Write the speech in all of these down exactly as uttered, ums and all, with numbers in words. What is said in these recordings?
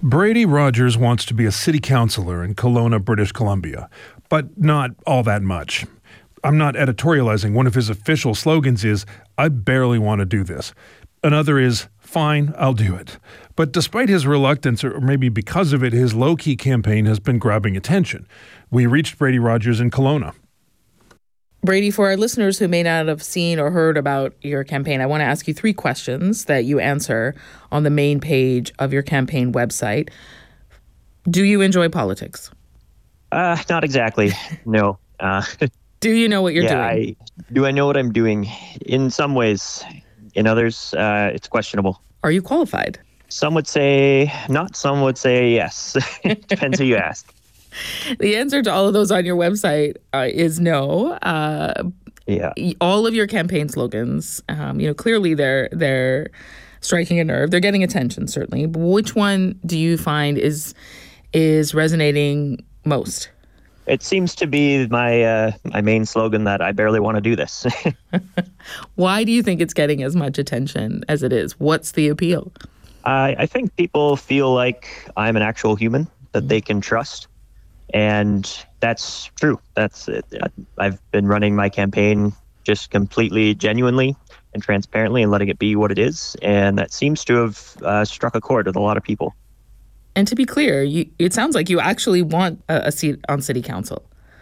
Brady Rogers wants to be a city councillor in Kelowna, British Columbia, but not all that much. I'm not editorializing. One of his official slogans is, "I barely want to do this." Another is, "Fine, I'll do it." But despite his reluctance, or maybe because of it, his low-key campaign has been grabbing attention. We reached Brady Rogers in Kelowna. Brady, for our listeners who may not have seen or heard about your campaign, I want to ask you three questions that you answer on the main page of your campaign website. Do you enjoy politics? Uh, not exactly. No. Uh, do you know what you're yeah, doing? I, do I know what I'm doing? In some ways. In others, uh, it's questionable. Are you qualified? Some would say not. Some would say yes. Depends who you ask. The answer to all of those on your website uh, is no. Uh, yeah. All of your campaign slogans, um, you know, clearly they're they're striking a nerve. They're getting attention, certainly. But which one do you find is is resonating most? It seems to be my uh, my main slogan that I barely want to do this. Why do you think it's getting as much attention as it is? What's the appeal? I, I think people feel like I'm an actual human that they can trust. And that's true. That's it. I've been running my campaign just completely genuinely and transparently and letting it be what it is. And that seems to have uh, struck a chord with a lot of people. And to be clear, you, it sounds like you actually want a, a seat on city council.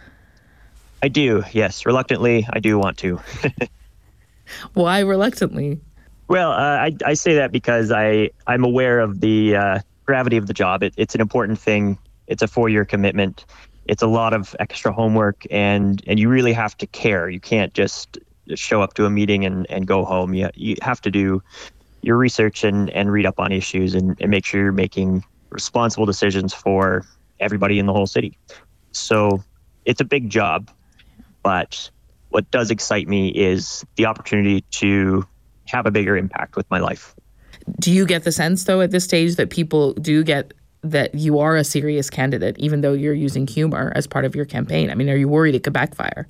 I do, yes. Reluctantly, I do want to. Why reluctantly? Well, uh, I, I say that because I, I'm aware of the uh, gravity of the job. It, it's an important thing. It's a four-year commitment. It's a lot of extra homework, and, and you really have to care. You can't just show up to a meeting and, and go home. You, you have to do your research and, and read up on issues and, and make sure you're making responsible decisions for everybody in the whole city. So it's a big job, but what does excite me is the opportunity to have a bigger impact with my life. Do you get the sense, though, at this stage that people do get that you are a serious candidate, even though you're using humor as part of your campaign? I mean, are you worried it could backfire?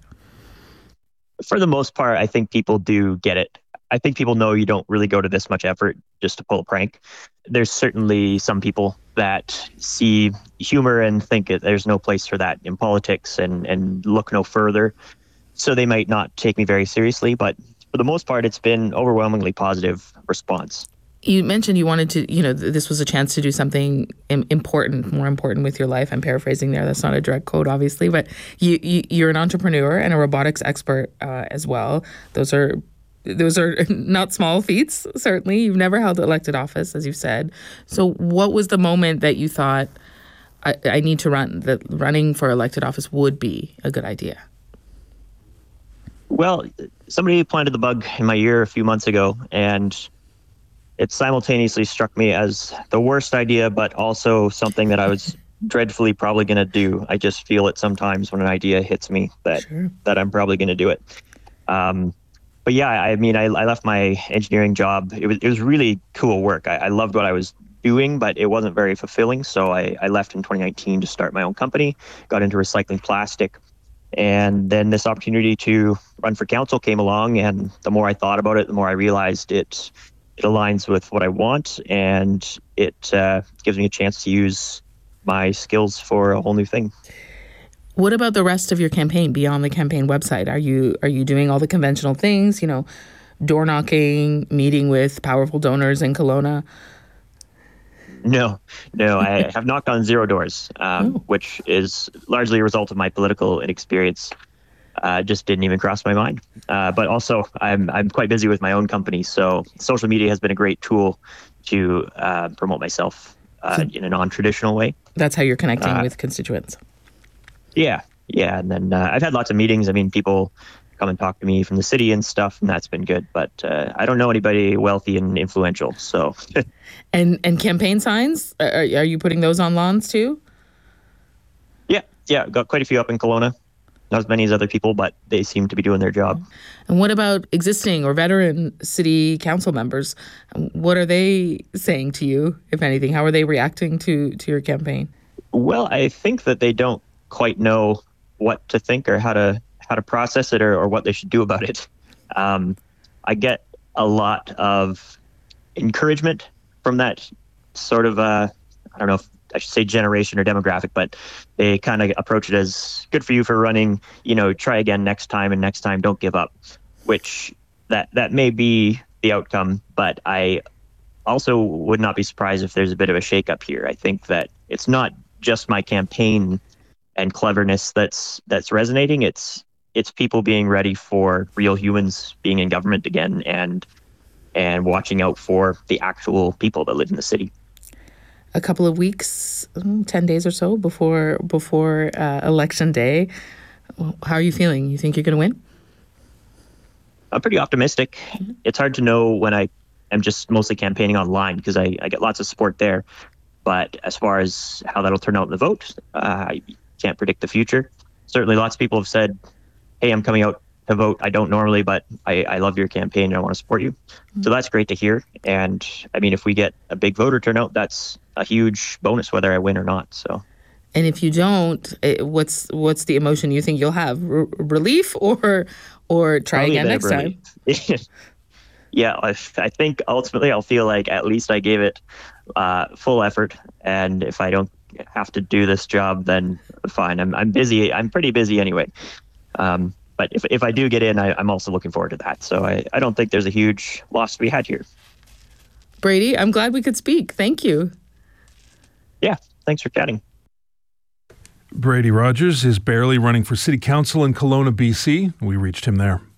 For the most part, I think people do get it. I think people know you don't really go to this much effort just to pull a prank. There's certainly some people that see humor and think that there's no place for that in politics and, and look no further. So they might not take me very seriously, but for the most part, it's been overwhelmingly positive response. You mentioned you wanted to, you know, th- this was a chance to do something im- important, more important with your life. I'm paraphrasing there. That's not a direct quote, obviously, but you, you you're an entrepreneur and a robotics expert uh, as well. Those are those are not small feats, certainly. You've never held elected office, as you've said. So what was the moment that you thought, I, I need to run, that running for elected office would be a good idea? Well, somebody planted the bug in my ear a few months ago, and it simultaneously struck me as the worst idea, but also something that I was dreadfully probably going to do. I just feel it sometimes when an idea hits me that sure. that I'm probably going to do it. Um, but yeah, I mean, I, I left my engineering job. It was it was really cool work. I, I loved what I was doing, but it wasn't very fulfilling. So I, I left in twenty nineteen to start my own company, got into recycling plastic. And then this opportunity to run for council came along. And the more I thought about it, the more I realized it It aligns with what I want, and it uh, gives me a chance to use my skills for a whole new thing. What about the rest of your campaign beyond the campaign website? Are you are you doing all the conventional things, you know, door knocking, meeting with powerful donors in Kelowna? No, no, I have knocked on zero doors, um, oh. which is largely a result of my political inexperience. Uh, just didn't even cross my mind. Uh, but also, I'm I'm quite busy with my own company, so social media has been a great tool to uh, promote myself uh, so in a non-traditional way. That's how you're connecting uh, with constituents. Yeah, yeah, and then uh, I've had lots of meetings. I mean, people come and talk to me from the city and stuff, and that's been good. But uh, I don't know anybody wealthy and influential. So, and and campaign signs, are, are you putting those on lawns too? Yeah, yeah, got quite a few up in Kelowna. Not as many as other people, but they seem to be doing their job. And what about existing or veteran city council members? What are they saying to you, if anything? How are they reacting to, to your campaign? Well, I think that they don't quite know what to think or how to how to process it or, or what they should do about it. Um, I get a lot of encouragement from that sort of uh, I don't know if I should say generation or demographic, but they kind of approach it as good for you for running, you know, try again next time, and next time don't give up, which that, that may be the outcome. But I also would not be surprised if there's a bit of a shakeup here. I think that it's not just my campaign and cleverness that's that's resonating. It's it's people being ready for real humans being in government again, and and watching out for the actual people that live in the city. A couple of weeks, ten days or so before before uh, election day. How are you feeling? You think you're going to win? I'm pretty optimistic. Mm-hmm. It's hard to know when I am just mostly campaigning online because I, I get lots of support there. But as far as how that'll turn out in the vote, uh, I can't predict the future. Certainly lots of people have said, hey, I'm coming out to vote. I don't normally, but I, I love your campaign and I want to support you. Mm-hmm. So that's great to hear. And I mean, if we get a big voter turnout, that's a huge bonus, whether I win or not. So. And if you don't, what's what's the emotion you think you'll have? R- relief or or try Probably again next time? Yeah, I, I think ultimately I'll feel like at least I gave it uh, full effort. And if I don't have to do this job, then fine. I'm I'm busy. I'm pretty busy anyway. Um, but if if I do get in, I, I'm also looking forward to that. So I, I don't think there's a huge loss to be had here. Brady, I'm glad we could speak. Thank you. Yeah, thanks for chatting. Brady Rogers is barely running for city council in Kelowna, B C. We reached him there.